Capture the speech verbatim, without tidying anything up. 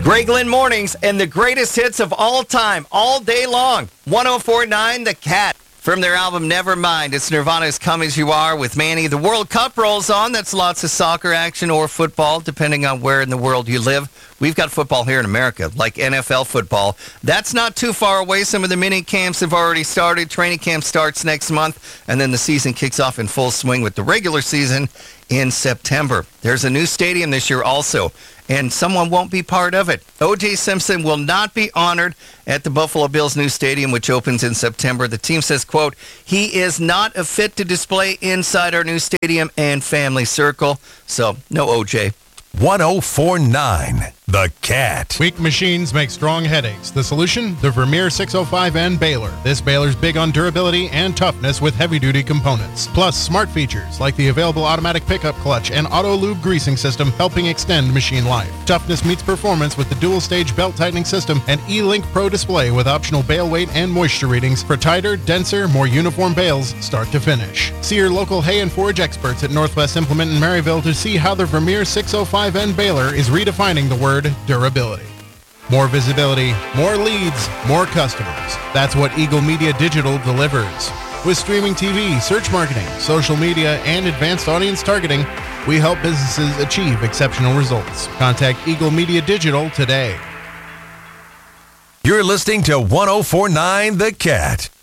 Greg Lynn Mornings and the greatest hits of all time, all day long. one oh four point nine The Cat. From their album Nevermind, it's Nirvana's Come As You Are with Manny. The World Cup rolls on. That's lots of soccer action or football, depending on where in the world you live. We've got football here in America, like N F L football. That's not too far away. Some of the mini camps have already started. Training camp starts next month, and then the season kicks off in full swing with the regular season in September. There's a new stadium this year also, and someone won't be part of it. O J Simpson will not be honored at the Buffalo Bills' new stadium, which opens in September. The team says, quote, he is not a fit to display inside our new stadium and family circle. So, no O J. one oh four point nine The Cat. Weak machines make strong headaches. The solution? The Vermeer six oh five N baler. This baler's big on durability and toughness with heavy-duty components. Plus, smart features like the available automatic pickup clutch and auto-lube greasing system helping extend machine life. Toughness meets performance with the dual-stage belt-tightening system and E-Link Pro display with optional bale weight and moisture readings for tighter, denser, more uniform bales start to finish. See your local hay and forage experts at Northwest Implement in Maryville to see how the Vermeer six oh five N baler is redefining the word durability. More visibility, more leads, more customers. That's what Eagle Media Digital delivers. With streaming T V, search marketing, social media, and advanced audience targeting, we help businesses achieve exceptional results. Contact Eagle Media Digital today. You're listening to one oh four point nine The Cat.